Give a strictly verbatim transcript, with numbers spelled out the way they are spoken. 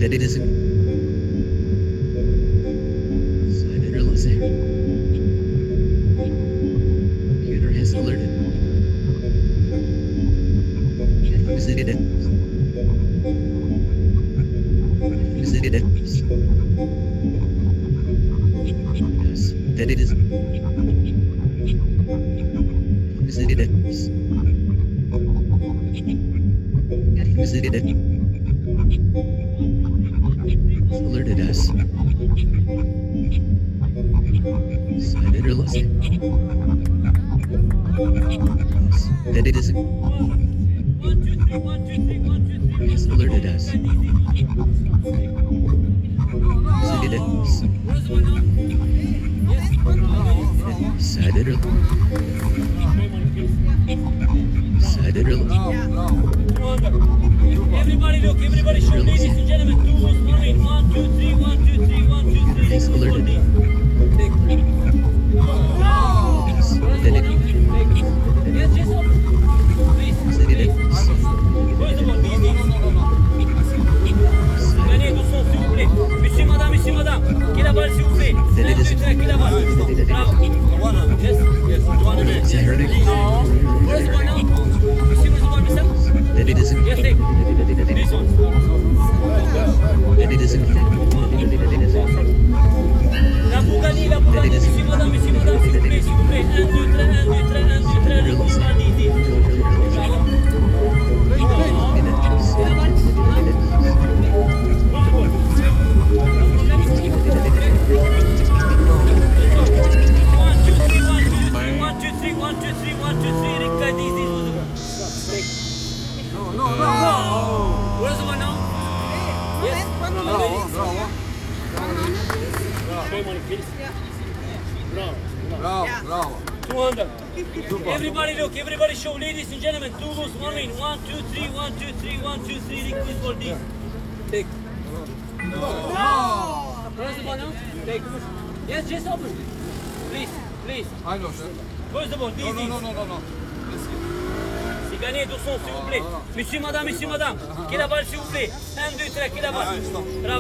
that it isn't. So I didn't realize it. Computer has alerted. Who's it? Who's it? Yes, that it isn't. Who's it? Who's it? Alerted us. So I didn't realize it. That it isn't. Has alerted us. So I didn't. So I didn't realize. So I didn't realize. Everybody look, everybody show, ladies and gentlemen, two was moving, one, two, three, one, two, three, one, two, three. He's alerted. Yes, that it. Yes, Jason. Please, So I didn't. where's the ball, easy. Gagnez doucement, s'il vous plaît. Monsieur, madame, monsieur, madame. Qui la balle, s'il vous plaît. Un, deux, trois, qui la balle. Bravo. Yes, yes. Is that hurting? Where's the ball now? Monsieur, where's the ball, mister? That it isn't. Yes, take. This one. That it isn't. La Bougani, la Bougani, monsieur, madame, monsieur, madame, s'il vous plaît, s'il vous plaît. un, deux, trois, un, deux, trois, un, deux, trois, le combat d'idée. Bravo. One, two, three, one, two, three, one, two, three, Ricca, easy. No, no, no. Where's the one now? Yes. Bravo, bravo. Pay money, please. Bravo. Bravo, bravo. two hundred. Everybody look, everybody show, ladies and gentlemen, two goes, one win. One, two, three, one, two, three, one, two, three, request for this. Take. Where's the ball now? Take. Yes, just open. Please, please. I know, sir. Where's the ball? This, No, no, this. no, no, no, no. C'est gagné, doucement, s'il vous plaît. Monsieur, madame, monsieur, madame. Qui la balle, s'il vous plaît. un, deux, trois, qui la balle. Bravo.